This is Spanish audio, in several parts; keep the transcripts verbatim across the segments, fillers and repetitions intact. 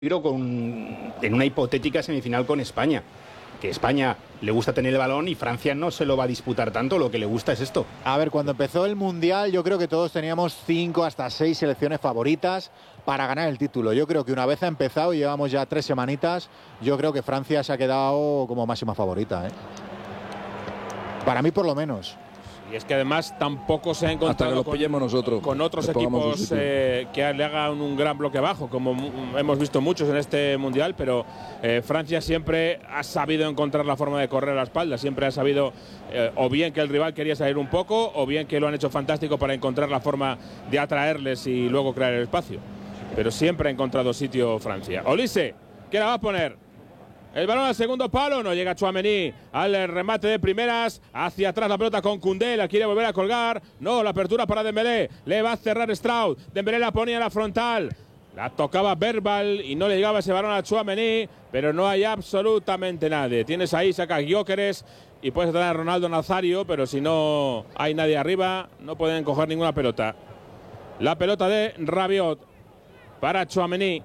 con, en una hipotética semifinal con España. Que España le gusta tener el balón y Francia no se lo va a disputar tanto, lo que le gusta es esto. A ver, cuando empezó el Mundial yo creo que todos teníamos cinco hasta seis selecciones favoritas para ganar el título. Yo creo que una vez ha empezado y llevamos ya tres semanitas, yo creo que Francia se ha quedado como máxima favorita, ¿eh? Para mí por lo menos. Y es que además tampoco se ha encontrado con, nosotros, con otros equipos eh, que le hagan un gran bloque bajo, como hemos visto muchos en este Mundial, pero eh, Francia siempre ha sabido encontrar la forma de correr a la espalda, siempre ha sabido eh, o bien que el rival quería salir un poco, o bien que lo han hecho fantástico para encontrar la forma de atraerles y luego crear el espacio. Pero siempre ha encontrado sitio Francia. Olise, ¿qué la va a poner? El balón al segundo palo, no llega Tchouaméni al remate de primeras, hacia atrás la pelota con Koundé, la quiere volver a colgar, no, la apertura para Dembélé, le va a cerrar Strauss, Dembélé la ponía en la frontal, la tocaba Verbal y no le llegaba ese balón a Tchouaméni, pero no hay absolutamente nadie, tienes ahí, sacas Gyökeres y puedes traer a Ronaldo Nazario, pero si no hay nadie arriba, no pueden coger ninguna pelota. La pelota de Rabiot para Tchouaméni.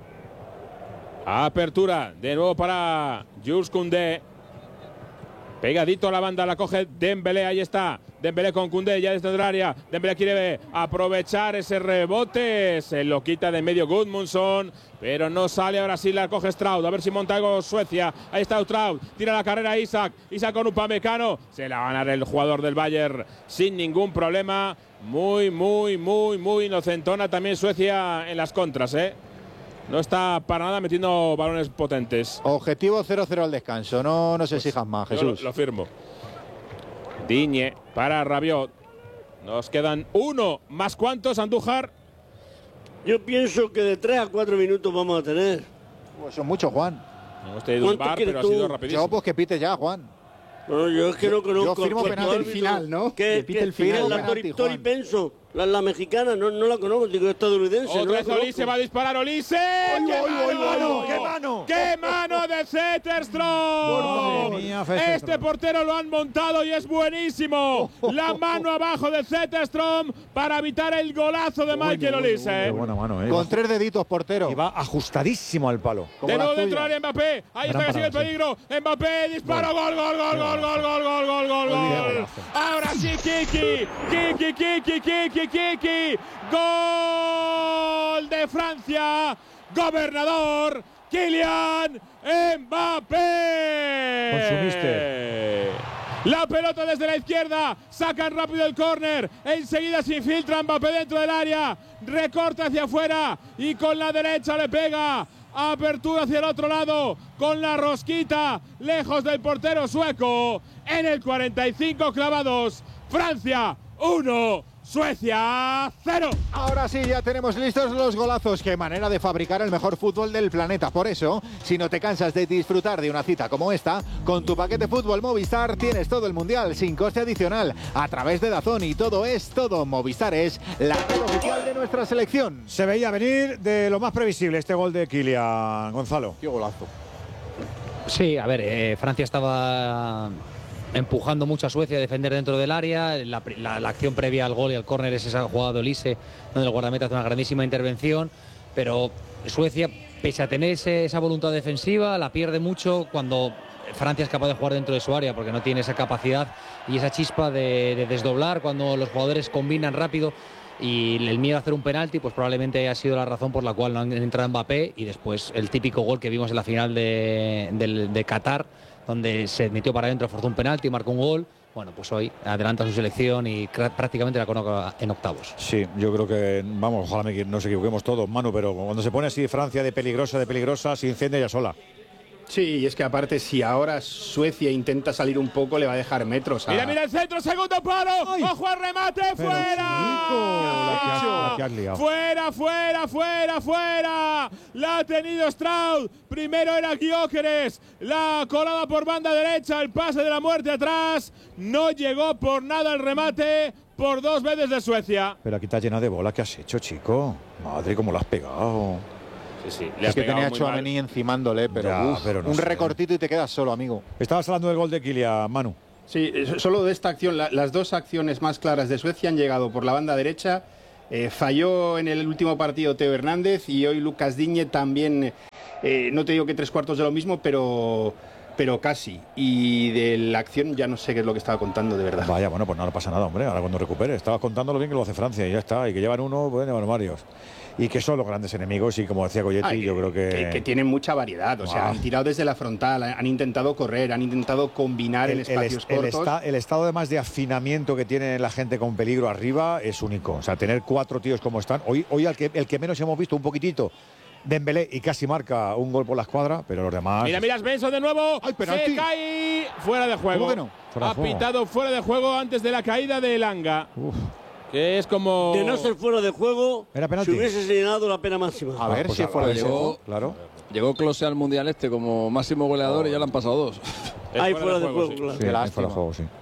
Apertura de nuevo para Jules Koundé. Pegadito a la banda, la coge Dembélé, ahí está. Dembélé con Koundé ya desde el área. Dembélé quiere aprovechar ese rebote. Se lo quita de medio Gudmundsson, pero no sale. Ahora sí la coge Strauss. A ver si monta algo Suecia. Ahí está Strauss. Tira la carrera Isaac. Isaac con Upamecano. Se la va a ganar el jugador del Bayern sin ningún problema. Muy, muy, muy, muy inocentona también Suecia en las contras, ¿eh? No está para nada metiendo balones potentes. Objetivo cero cero al descanso. No nos pues exijas más, Jesús. Lo, lo firmo. Digne para Rabiot. Nos quedan uno. ¿Más cuántos, Andújar? Yo pienso que de tres a cuatro minutos vamos a tener. Pues son muchos, Juan. Hemos tenido un bar, pero ha sido rapidísimo. Yo, pues que pite ya, Juan. No, yo es que no conozco. Yo firmo penalti el final, ¿no? ¿Qué, que pite el final. La Tori, Tori Penso, la, la mexicana, no, no la conozco, digo estadounidense. Otra vez no Olise va a disparar, Olise. ¡Oy, ¡Qué, oy, oy, mano! oy, ¡Qué mano! ¡Qué mano de Zetterstrom! Este portero lo han montado y es buenísimo. La mano abajo de Zetterstrom para evitar el golazo de Michael Olise. Qué buena mano, ¿eh? Con tres deditos, portero. Y va ajustadísimo al palo. De nuevo dentro del área Mbappé. Ahí está que sigue el peligro. Mbappé, disparo, gol, gol, gol, gol, gol, gol, gol, gol, gol, gol. Ahora sí, Kiki. Kiki, Kiki, Kiki, Kiki. Gol de Francia. Gobernador Kylian Mbappé. Consumiste. La pelota desde la izquierda, sacan rápido el córner, enseguida se infiltra Mbappé dentro del área, recorta hacia afuera y con la derecha le pega. Apertura hacia el otro lado, con la rosquita, lejos del portero sueco. En el cuarenta y cinco clavados, Francia uno, Suecia cero. Ahora sí, ya tenemos listos los golazos. Qué manera de fabricar el mejor fútbol del planeta. Por eso, si no te cansas de disfrutar de una cita como esta, con tu paquete Fútbol Movistar tienes todo el Mundial sin coste adicional a través de DAZN y todo es todo. Movistar es la red oficial de nuestra selección. Se veía venir de lo más previsible este gol de Kylian, Gonzalo. Qué golazo. Sí, a ver, eh, Francia estaba empujando mucho a Suecia a defender dentro del área. La, la, la acción previa al gol y al córner es esa jugada de Olise, donde el guardameta hace una grandísima intervención, pero Suecia, pese a tener ese, esa voluntad defensiva, la pierde mucho cuando Francia es capaz de jugar dentro de su área, porque no tiene esa capacidad y esa chispa de, de desdoblar cuando los jugadores combinan rápido. Y el miedo a hacer un penalti, pues probablemente ha sido la razón por la cual no han entrado Mbappé. Y después el típico gol que vimos en la final de, de, de Qatar, donde se metió para adentro, forzó un penalti y marcó un gol. Bueno, pues hoy adelanta su selección y prácticamente la coloca en octavos. Sí, yo creo que, vamos, ojalá me, nos equivoquemos todos, Manu, pero cuando se pone así Francia de peligrosa, de peligrosa, se incendia ya sola. Sí, y es que aparte, si ahora Suecia intenta salir un poco, le va a dejar metros a... Mira, mira el centro, segundo palo. ¡Ay! ¡Ojo al remate! Pero ¡Fuera! Chico, la que has, la que has liado. ¡Fuera, fuera, fuera, fuera! La ha tenido Strauss. Primero era Gyökeres. La colada por banda derecha, el pase de la muerte atrás. No llegó por nada el remate por dos veces de Suecia. Pero aquí está llena de bola. ¿Qué has hecho, chico? Madre, cómo la has pegado. Sí, sí, le es que tenía a Tchouaméni encimándole, pero, ya, uf, pero no un sé. recortito y te quedas solo, amigo. Estabas hablando del gol de Kylian, Manu. Sí, solo de esta acción, la, las dos acciones más claras de Suecia han llegado por la banda derecha Eh, falló en el último partido Teo Hernández y hoy Lucas Digne también, eh, no te digo que tres cuartos de lo mismo, pero, pero casi. Y de la acción ya no sé qué es lo que estaba contando, de verdad. Vaya, bueno, pues no, no pasa nada, hombre. Ahora cuando recupere, estaba contando lo bien que lo hace Francia y ya está. Y que llevan uno, pueden llevar varios. Y que son los grandes enemigos y como decía Colletti, Ay, yo creo que... que... Que tienen mucha variedad, o wow. sea, han tirado desde la frontal, han intentado correr, han intentado combinar el, en espacios el, cortos. El, esta, el estado además de afinamiento que tiene la gente con peligro arriba es único. O sea, tener cuatro tíos como están. Hoy, hoy al que, el que menos hemos visto un poquitito, Dembélé, y casi marca un gol por la escuadra, pero los demás... Mira, mira, Svensson de nuevo, ¡Ay, se cae fuera de juego. ¿Cómo que no? Ha pitado fuera de juego antes de la caída de Elanga. Uf. Que es como... De no ser fuera de juego, se hubiese señalado la pena máxima. A ver, ah, pues si es fuera de juego. Claro. Llegó Klose al Mundial este como máximo goleador oh. y ya le han pasado dos. Ahí fuera de juego, sí. claro. Sí, ahí fuera de juego, sí.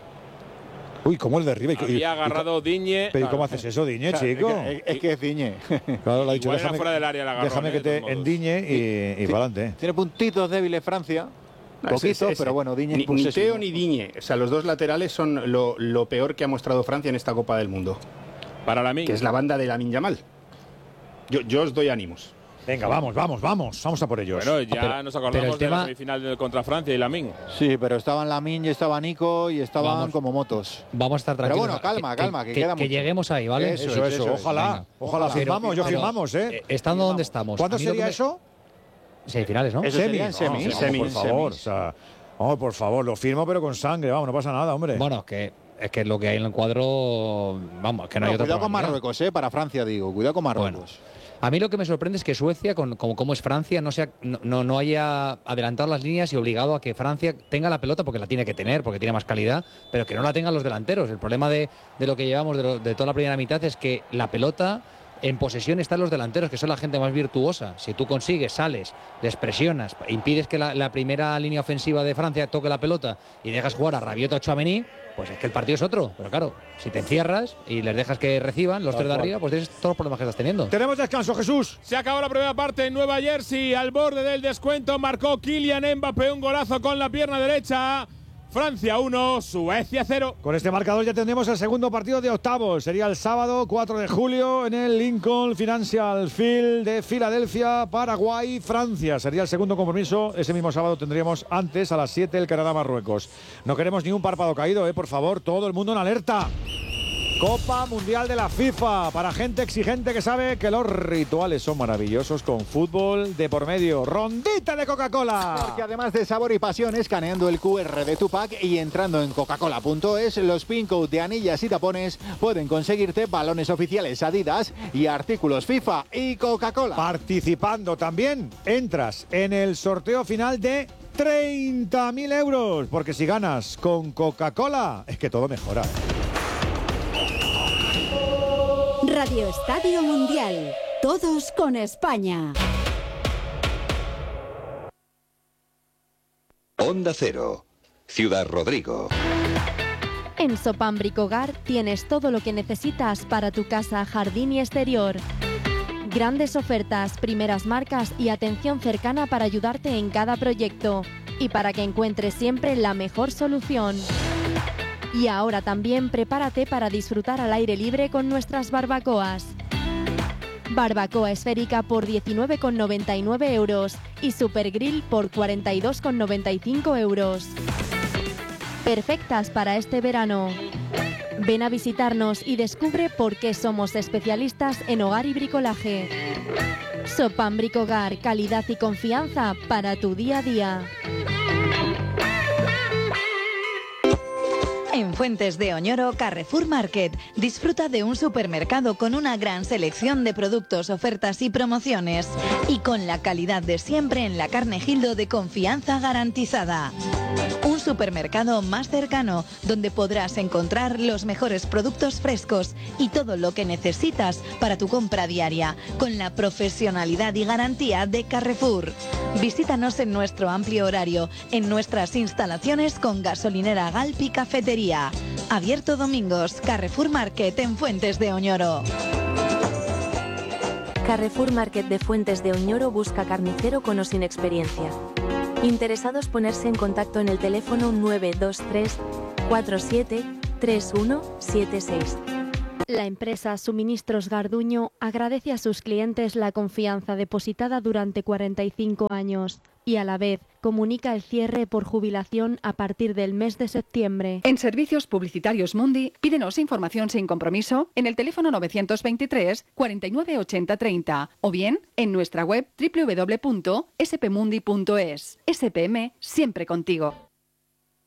Uy, ¿cómo el derriba? Había y, agarrado y, Digne. Pero ¿y cómo haces eso, Digne, chico? Es, es que es Digne. Claro, lo ha dicho. Déjame, fuera del área la agarrón, déjame que te en Digne y, y para adelante. Tiene puntitos débiles Francia. Poquito, pero bueno, Digne ni, ni Teo ni Digne. O sea, los dos laterales son lo, lo peor que ha mostrado Francia en esta Copa del Mundo. Para Lamine. Que es la banda de Lamine Yamal. Yo, yo os doy ánimos. Venga, vamos, vamos, vamos. Vamos a por ellos. Bueno, ya pero, nos acordamos de tema... la semifinal de, contra Francia y Lamine. Sí, pero estaban Lamine y estaba Nico y estaban vamos, como motos. Vamos a estar tranquilos. Pero bueno, calma, que, calma, que, que, que queda que mucho. lleguemos ahí, ¿vale? Eso, eso. eso, eso. Ojalá, Venga. ojalá. Firmamos, yo firmamos, ¿eh? eh estando donde estamos. ¿Cuándo sería me... eso? Semifinales, ¿no? Eso sería en semis. No, semis, por favor, o sea, oh, por favor, lo firmo pero con sangre, vamos, no pasa nada, hombre. Bueno, que es que lo que hay en el cuadro, vamos, que no, no hay otra Cuidado con Marruecos, eh, para Francia digo, cuidado con Marruecos. Bueno. A mí lo que me sorprende es que Suecia, con, como, como es Francia, no, sea, no, no haya adelantado las líneas y obligado a que Francia tenga la pelota, porque la tiene que tener, porque tiene más calidad, pero que no la tengan los delanteros. El problema de, de lo que llevamos de, lo, de toda la primera mitad es que la pelota en posesión están los delanteros, que son la gente más virtuosa. Si tú consigues, sales, les presionas, impides que la, la primera línea ofensiva de Francia toque la pelota y dejas jugar a Rabiot o a Tchouaméni, pues es que el partido es otro. Pero claro, si te encierras y les dejas que reciban los tres de arriba, pues tienes todos los problemas que estás teniendo. Tenemos descanso, Jesús. Se acabó la primera parte en Nueva Jersey. Al borde del descuento marcó Kylian Mbappé un golazo con la pierna derecha. Francia uno, Suecia cero. Con este marcador ya tendremos el segundo partido de octavos. Sería el sábado cuatro de julio en el Lincoln Financial Field de Filadelfia, Paraguay, Francia. Sería el segundo compromiso. Ese mismo sábado tendríamos antes a las siete el Canadá-Marruecos. No queremos ni un párpado caído, ¿eh? Por favor, todo el mundo en alerta. Copa Mundial de la FIFA, para gente exigente que sabe que los rituales son maravillosos con fútbol de por medio. Rondita de Coca-Cola. Porque además de sabor y pasión, escaneando el cu erre de tu pack y entrando en coca cola punto es, los pin code de anillas y tapones pueden conseguirte balones oficiales Adidas y artículos FIFA y Coca-Cola. Participando también, entras en el sorteo final de treinta mil euros, porque si ganas con Coca-Cola, es que todo mejora. Radio Estadio Mundial. Todos con España. Onda Cero. Ciudad Rodrigo. En Sopam Bricogar tienes todo lo que necesitas para tu casa, jardín y exterior. Grandes ofertas, primeras marcas y atención cercana para ayudarte en cada proyecto y para que encuentres siempre la mejor solución. Y ahora también prepárate para disfrutar al aire libre con nuestras barbacoas. Barbacoa esférica por diecinueve con noventa y nueve euros y Super Grill por cuarenta y dos con noventa y cinco euros. Perfectas para este verano. Ven a visitarnos y descubre por qué somos especialistas en hogar y bricolaje. Sopam Bricogar, calidad y confianza para tu día a día. En Fuentes de Oñoro, Carrefour Market. Disfruta de un supermercado con una gran selección de productos, ofertas y promociones. Y con la calidad de siempre en la carne Gildo de confianza garantizada. Un supermercado más cercano, donde podrás encontrar los mejores productos frescos y todo lo que necesitas para tu compra diaria, con la profesionalidad y garantía de Carrefour. Visítanos en nuestro amplio horario, en nuestras instalaciones con gasolinera Galp y cafetería. Abierto domingos, Carrefour Market en Fuentes de Oñoro. Carrefour Market de Fuentes de Oñoro busca carnicero con o sin experiencia. Interesados ponerse en contacto en el teléfono nueve dos tres, cuatro siete, tres uno siete seis. La empresa Suministros Garduño agradece a sus clientes la confianza depositada durante cuarenta y cinco años y a la vez comunica el cierre por jubilación a partir del mes de septiembre. En Servicios Publicitarios Mundi, pídenos información sin compromiso en el teléfono novecientos veintitrés cuarenta y nueve ochenta treinta o bien en nuestra web doble u doble u doble u punto s p mundi punto es. S P M, siempre contigo.